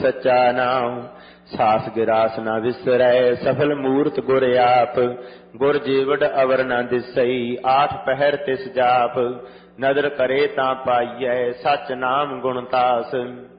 सच्चा नाम सास गिरास न विसरै सफल मूर्त गुर आप गुर जीवड़ अवर न दिसई आठ पहर तिस जाप नदर करे तां पाइयै सच नाम गुण तास